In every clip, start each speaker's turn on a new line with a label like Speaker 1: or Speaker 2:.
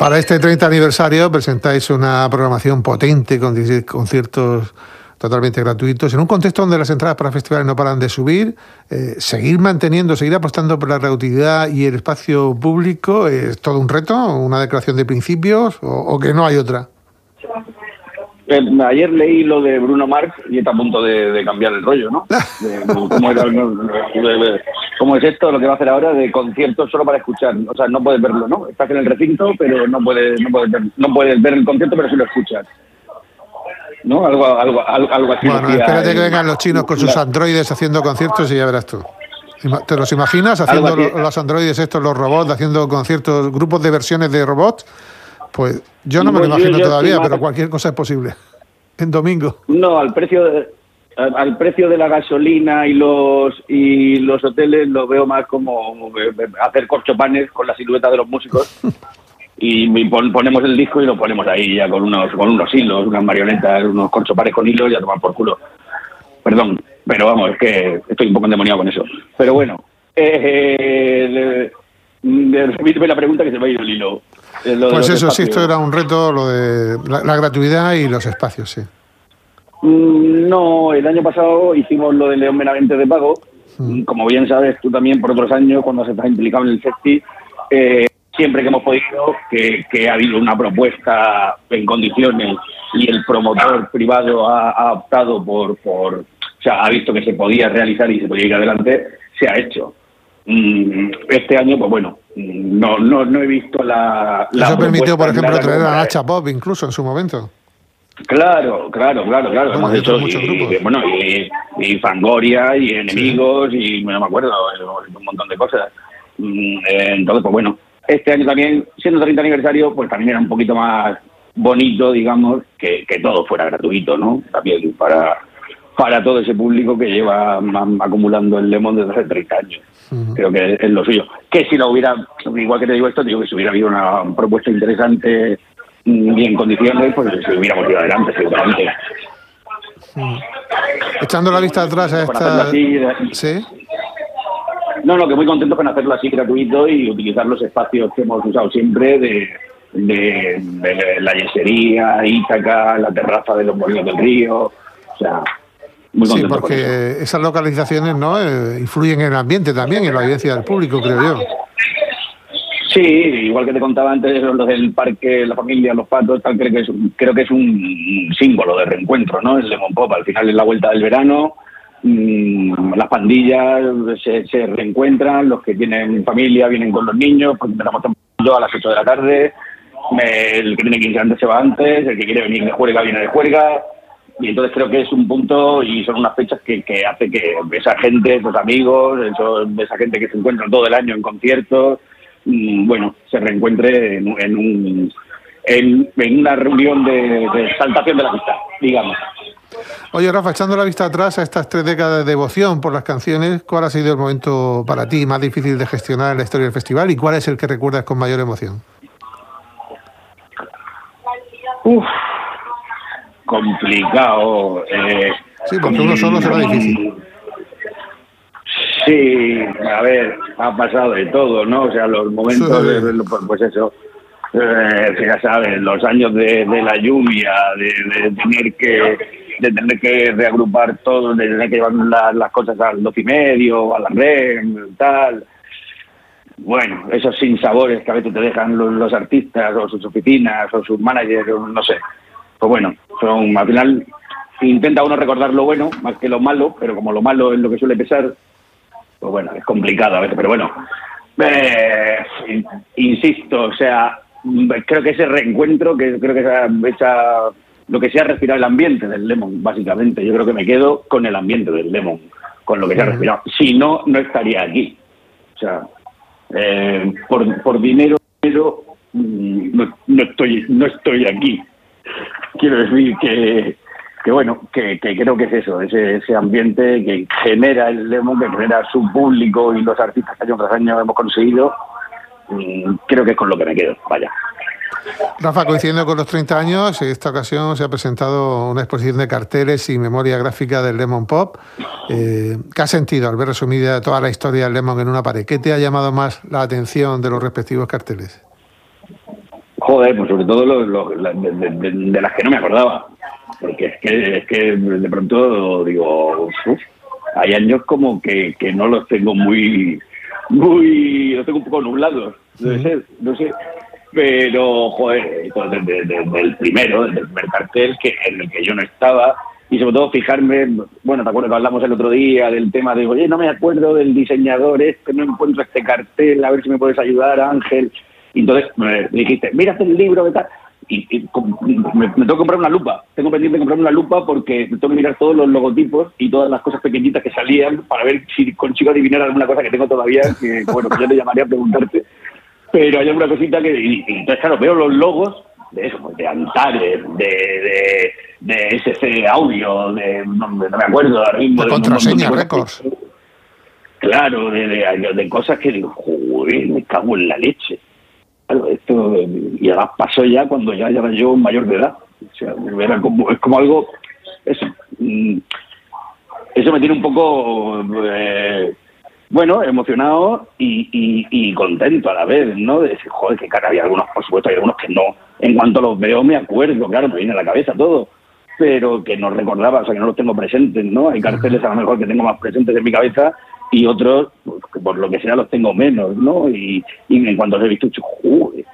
Speaker 1: Para este 30 aniversario presentáis una programación potente con 16 conciertos totalmente gratuitos, en un contexto donde las entradas para festivales no paran de subir. Seguir apostando por la gratuidad y el espacio público es todo un reto, una declaración de principios, o que no hay otra.
Speaker 2: Ayer leí lo de Bruno Mars y está a punto de cambiar el rollo, ¿no? ¿Cómo es esto? Lo que va a hacer ahora de conciertos solo para escuchar. O sea, no puedes verlo, ¿no? Estás en el recinto, pero no puedes ver el concierto, pero sí lo escuchas. ¿No? Algo así.
Speaker 1: Bueno, espérate que vengan los chinos con sus androides haciendo conciertos y ya verás tú. ¿Te los imaginas haciendo los androides estos, los robots, haciendo conciertos, grupos de versiones de robots? Pues yo no me lo imagino todavía, pero cualquier cosa es posible. En domingo.
Speaker 2: No, al precio de la gasolina y los hoteles lo veo más como hacer corchopanes con la silueta de los músicos. Y ponemos el disco y lo ponemos ahí ya con unos hilos, unas marionetas, unos corchopanes con hilos y a tomar por culo. Perdón, pero vamos, es que estoy un poco endemoniado con eso. Pero bueno, repíteme la pregunta que se me ha ido el hilo.
Speaker 1: Pues eso, sí, esto era un reto, lo de la gratuidad y los espacios, sí.
Speaker 2: No, el año pasado hicimos lo de León Benavente de pago. Como bien sabes tú también, por otros años, cuando se está implicado en el festi, siempre que hemos podido, que ha habido una propuesta en condiciones y el promotor privado ha optado por o sea, ha visto que se podía realizar y se podía ir adelante, se ha hecho. Este año, pues bueno, no he visto la
Speaker 1: Eso permitió, por ejemplo, traer a Nacha Pop incluso en su momento.
Speaker 2: Claro. Bueno, hemos hecho muchos grupos. Y Fangoria, y Enemigos, y no me acuerdo, un montón de cosas. Entonces, pues bueno, este año también, siendo 30 aniversario, pues también era un poquito más bonito, digamos, que todo fuera gratuito, ¿no? También para todo ese público que lleva acumulando el Lemon desde hace 30 años. Creo que es lo suyo. Que si lo hubiera, igual que te digo esto, digo que si hubiera habido una propuesta interesante y en condiciones, pues si hubiéramos ido adelante, seguramente.
Speaker 1: Echando la vista atrás a esta... ¿Sí?
Speaker 2: No, que muy contento con hacerlo así gratuito y utilizar los espacios que hemos usado siempre de la yesería, Ítaca, la terraza de los Molinos del Río, o sea...
Speaker 1: Sí, porque esas localizaciones, ¿no?, influyen en el ambiente también, en la vivencia del público, creo yo.
Speaker 2: Sí, igual que te contaba antes, lo del parque, la familia, los patos, tal, creo que es un símbolo de reencuentro, ¿no? El Lemon Pop, al final es la vuelta del verano, las pandillas se reencuentran, los que tienen familia vienen con los niños, pues empezamos a las 8 de la tarde, el que tiene 15 antes se va antes, el que quiere venir de juerga viene de juerga. Y entonces creo que es un punto y son unas fechas que hace que esa gente, esos amigos, esa gente que se encuentra todo el año en conciertos, bueno, se reencuentre en una reunión de exaltación de la amistad, digamos.
Speaker 1: Oye, Rafa, echando la vista atrás a estas 3 décadas de devoción por las canciones, ¿cuál ha sido el momento para ti más difícil de gestionar en la historia del festival y cuál es el que recuerdas con mayor emoción?
Speaker 2: Complicado.
Speaker 1: Sí, porque uno solo será difícil.
Speaker 2: Sí, a ver, ha pasado de todo, ¿no? O sea, los momentos, pues eso, ya sabes, los años de la lluvia, de tener que reagrupar todo, de tener que llevar las cosas al 12:30, a la REM, tal. Bueno, esos sinsabores que a veces te dejan los artistas o sus oficinas o sus managers, no sé. Pues bueno, al final intenta uno recordar lo bueno más que lo malo, pero como lo malo es lo que suele pesar, pues bueno, es complicado a veces, pero bueno, insisto, o sea, creo que ese reencuentro, que creo que lo que se ha respirado el ambiente del Lemon, básicamente, yo creo que me quedo con el ambiente del Lemon, con lo que se ha respirado. Si no, no estaría aquí. O sea, por dinero no estoy aquí. Quiero decir que bueno, que creo que es eso, ese ambiente que genera el Lemon, que genera su público y los artistas que año tras año hemos conseguido, creo que es con lo que me quedo, vaya.
Speaker 1: Rafa, coincidiendo con los 30 años, en esta ocasión se ha presentado una exposición de carteles y memoria gráfica del Lemon Pop. ¿Qué has sentido al ver resumida toda la historia del Lemon en una pared? ¿Qué te ha llamado más la atención de los respectivos carteles?
Speaker 2: Joder, pues sobre todo de las que no me acordaba. Porque es que de pronto digo, hay años como que no los tengo los tengo un poco nublados, no sé. Pero, joder, del primer cartel en el que yo no estaba, y sobre todo fijarme, bueno, te acuerdas que hablamos el otro día del tema de, oye, no me acuerdo del diseñador no encuentro este cartel, a ver si me puedes ayudar, Ángel. Y entonces me dijiste, mírate el libro, tal. Y me tengo que comprar una lupa. Tengo pendiente de comprarme una lupa porque tengo que mirar todos los logotipos y todas las cosas pequeñitas que salían para ver si consigo adivinar alguna cosa que tengo todavía, que bueno, que yo te llamaría a preguntarte. Pero hay alguna cosita y entonces, claro, veo los logos de eso, de Antares, de SC Audio, no me acuerdo ahora mismo.
Speaker 1: De Contraseña Records.
Speaker 2: Claro, de cosas que digo, joder, me cago en la leche. Claro, esto, y además pasó ya cuando ya era yo mayor de edad. O sea, es como algo, eso me tiene un poco, bueno, emocionado y contento a la vez, ¿no? De decir, joder, que cara, había algunos, por supuesto, hay algunos que no, en cuanto los veo me acuerdo, claro, me viene a la cabeza todo, pero que no recordaba, o sea, que no los tengo presentes, ¿no? Hay carteles a lo mejor que tengo más presentes en mi cabeza y otros, que por lo que sea, los tengo menos, ¿no? Y en cuanto los he visto, joder,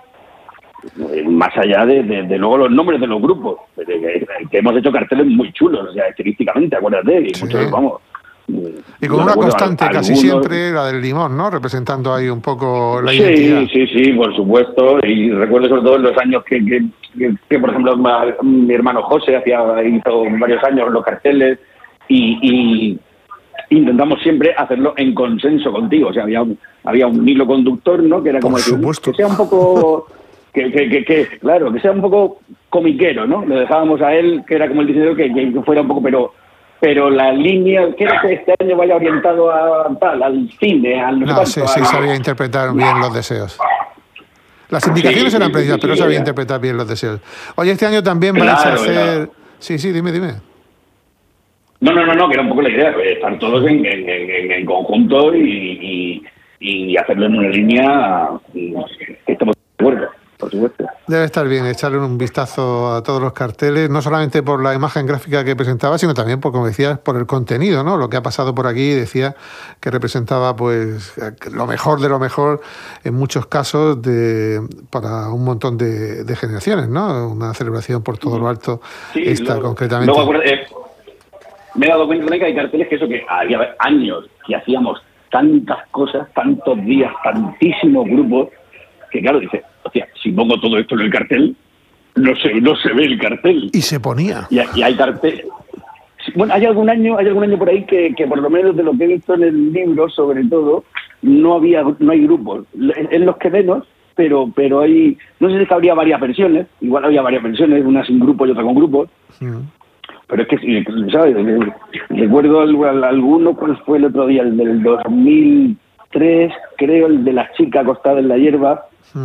Speaker 2: más allá de luego los nombres de los grupos, que hemos hecho carteles muy chulos, o sea, estilísticamente, acuérdate, y sí. Muchos, vamos.
Speaker 1: Y con una constante casi siempre, la del limón, ¿no? Representando ahí un poco la identidad.
Speaker 2: Sí, por supuesto. Y recuerdo sobre todo en los años que por ejemplo, mi hermano José hizo varios años los carteles y intentamos siempre hacerlo en consenso contigo. O sea, había un hilo conductor, ¿no? Que era como que sea un poco... claro, que sea un poco comiquero, ¿no? Le dejábamos a él, que era como el diseñador, que fuera un poco, pero la línea, quiero que este año vaya orientado al cine,
Speaker 1: sí, sabía interpretar bien los deseos. Las indicaciones eran precisas, pero sabía interpretar bien los deseos. Oye, este año también vais a hacer... Sí, dime.
Speaker 2: No, que era un poco la idea, estar todos en conjunto y hacerlo en una línea que estamos de acuerdo. Por supuesto.
Speaker 1: Debe estar bien echarle un vistazo a todos los carteles, no solamente por la imagen gráfica que presentaba, sino también, como decías, por el contenido, ¿no? Lo que ha pasado por aquí, decía que representaba pues lo mejor de lo mejor en muchos casos para un montón de generaciones, ¿no? Una celebración por todo lo alto, concretamente.
Speaker 2: Luego, me he dado cuenta de que hay carteles que había años que hacíamos tantas cosas, tantos días, tantísimos grupos, que claro, dice, hostia, si pongo todo esto en el cartel, no se ve el cartel.
Speaker 1: Y se ponía.
Speaker 2: Y hay cartel. Bueno, hay algún año por ahí que por lo menos de lo que he visto en el libro, sobre todo, no hay grupos. En los que menos, pero hay, no sé si habría varias versiones, igual había varias versiones, una sin grupo y otra con grupos. Pero es que, ¿sabes? Recuerdo alguno, ¿cuál fue el otro día? El del 2003, creo, el de la chica acostada en la hierba.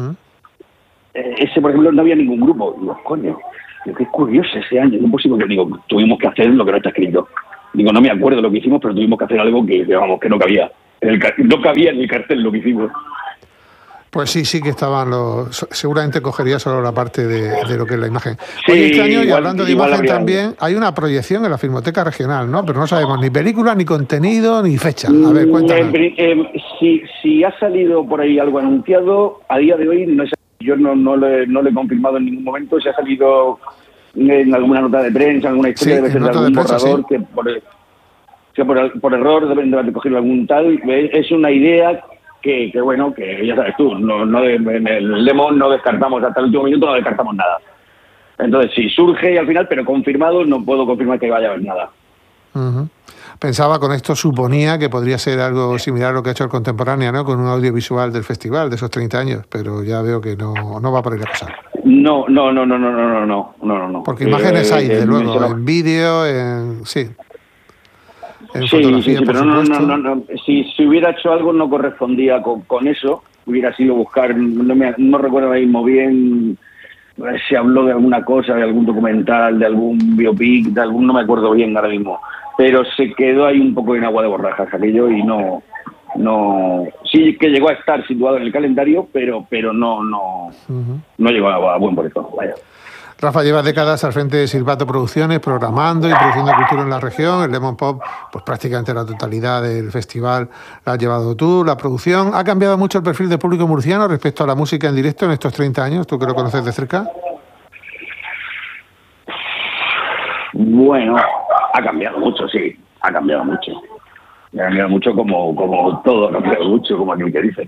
Speaker 2: Ese, por ejemplo, no había ningún grupo. Digo, coño, qué curioso ese año. No es posible que tuvimos que hacer lo que no está escrito. Digo, no me acuerdo lo que hicimos, pero tuvimos que hacer algo que no cabía. No cabía en el cartel lo que hicimos.
Speaker 1: Pues sí que estaban seguramente cogería solo la parte de lo que es la imagen. Oye, este año, y hablando de imagen también, hay una proyección en la Filmoteca Regional, ¿no? Pero no sabemos ni película, ni contenido, ni fecha. A ver, cuéntanos.
Speaker 2: Si ha salido por ahí algo anunciado, a día de hoy yo no lo he confirmado en ningún momento. Si ha salido en alguna nota de prensa, alguna historia, debe ser de algún borrador, que por error deben haber cogido algún tal. Es una idea que bueno, que ya sabes tú, en el Lemon no descartamos, hasta el último minuto no descartamos nada. Entonces, si surge al final, pero confirmado, no puedo confirmar que vaya a haber nada.
Speaker 1: Pensaba con esto, suponía que podría ser algo similar a lo que ha hecho el Contemporánea, ¿no? Con un audiovisual del festival de esos 30 años, pero ya veo que no va por ahí la cosa.
Speaker 2: No.
Speaker 1: Porque imágenes hay, desde luego, en vídeo, sí, fotografía, por supuesto.
Speaker 2: No. Si hubiera hecho algo no correspondía con eso. Hubiera sido buscar, no recuerdo ahora mismo bien, se habló de alguna cosa, de algún documental, de algún biopic, no me acuerdo bien ahora mismo. Pero se quedó ahí un poco en agua de borrajas aquello y no No, sí que llegó a estar situado en el calendario, pero no llegó a buen puerto. Vaya.
Speaker 1: Rafa, llevas décadas al frente de Silvato Producciones, programando y produciendo cultura en la región. El Lemon Pop, pues prácticamente la totalidad del festival la has llevado tú. La producción, ¿ha cambiado mucho el perfil del público murciano respecto a la música en directo en estos 30 años? ¿Tú que lo conoces de cerca?
Speaker 2: Bueno, ha cambiado mucho, sí, ha cambiado mucho. Ha cambiado mucho como todo, ha cambiado mucho, como aquel que dice.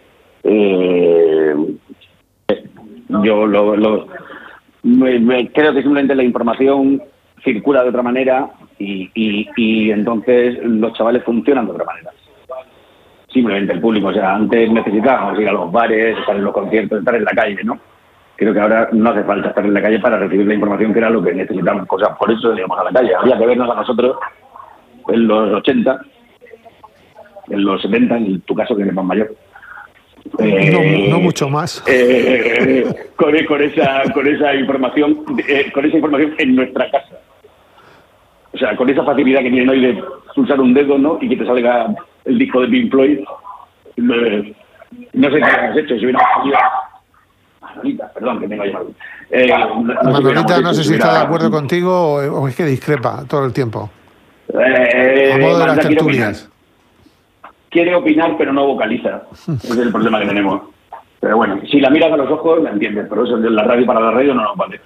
Speaker 2: Yo creo que simplemente la información circula de otra manera y entonces los chavales funcionan de otra manera. Simplemente el público, o sea, antes necesitábamos ir a los bares, estar en los conciertos, estar en la calle, ¿no? Creo que ahora no hace falta estar en la calle para recibir la información, que era lo que necesitamos. Cosas, por eso íbamos a la calle. Había que vernos a nosotros en los 80, en los 70, en tu caso, que eres más mayor.
Speaker 1: No mucho más.
Speaker 2: Con esa información en nuestra casa. O sea, con esa facilidad que tienen hoy de pulsar un dedo, ¿no? Y que te salga el disco de Pink Floyd. No sé qué has hecho. Si hubiera Manolita, perdón, que tengo llamado.
Speaker 1: Manolita, no sé si está de acuerdo contigo o es que discrepa todo el tiempo. A modo de las tertulias.
Speaker 2: Quiere opinar, pero no vocaliza. Ese es el problema que tenemos. Pero bueno, si la miras a los ojos, la entiendes. Pero eso de la radio para la radio no nos vale.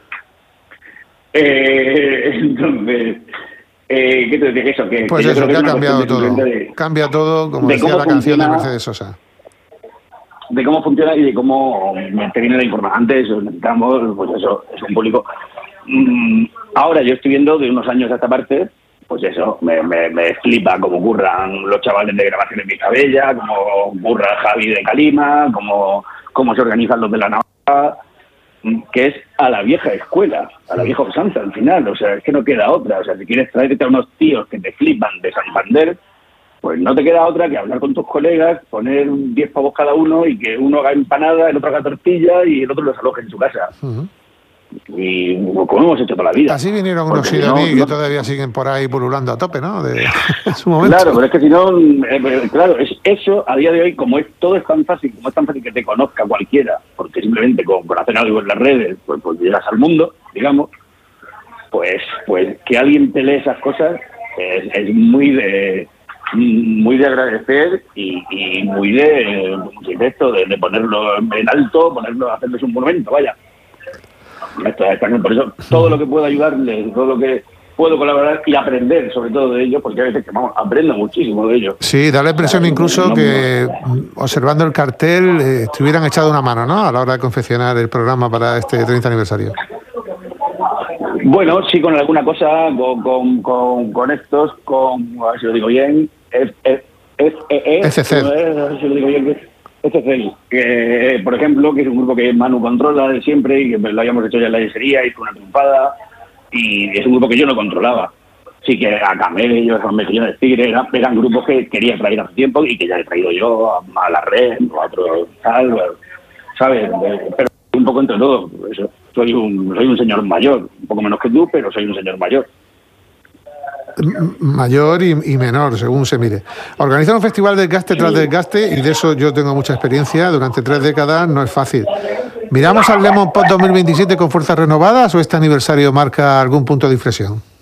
Speaker 2: Entonces, ¿qué te decía? Eso,
Speaker 1: pues eso, que ha cambiado todo. Cambia todo, como decía la canción de Mercedes Sosa.
Speaker 2: De cómo funciona y de cómo te viene la información. Antes necesitamos, pues eso, es un público. Ahora yo estoy viendo de unos años a esta parte, pues eso, me flipa cómo curran los chavales de Grabaciones Vistabella, cómo curra Javi de Calima, cómo se organizan los de la Navaja, que es a la vieja escuela, a la vieja usanza al final. O sea, es que no queda otra. O sea, si quieres traerte a unos tíos que te flipan de Santander, pues no te queda otra que hablar con tus colegas, poner 10 pavos cada uno y que uno haga empanada, el otro haga tortilla y el otro los aloje en su casa. Y como hemos hecho toda la vida.
Speaker 1: Así vinieron unos iraníes que todavía siguen por ahí pululando a tope, ¿no? De su momento.
Speaker 2: Claro, pero es que si no, claro, es eso a día de hoy, como todo es tan fácil, como es tan fácil que te conozca cualquiera, porque simplemente con hacer algo en las redes, pues llegas al mundo, digamos, pues que alguien te lee esas cosas es muy de agradecer y muy de ponerlo en alto, hacerles un monumento, vaya. Por eso todo lo que puedo ayudarles, todo lo que puedo colaborar y aprender sobre todo de ellos, porque a veces aprendo muchísimo de ellos.
Speaker 1: Sí, da la impresión incluso que observando el cartel te hubieran echado una mano, ¿no? A la hora de confeccionar el programa para este 30 aniversario.
Speaker 2: Bueno, sí, con alguna cosa, con estos, a ver si lo digo bien, que por ejemplo, que es un grupo que Manu controla de siempre y que lo habíamos hecho ya en la yesería y fue una triunfada, y es un grupo que yo no controlaba. Sí que a Camello, a Mejillones Tigre, eran grupos que quería traer hace tiempo y que ya he traído yo a la red o a otro tal, ¿sabes? Pero un poco entre todo. Eso. Soy un señor mayor, un poco menos que tú, pero soy un señor mayor.
Speaker 1: Mayor y menor, según se mire. Organizar un festival de desgaste tras desgaste, y de eso yo tengo mucha experiencia, durante 3 décadas no es fácil. ¿Miramos al Lemon Pop 2027 con fuerzas renovadas o este aniversario marca algún punto de inflexión?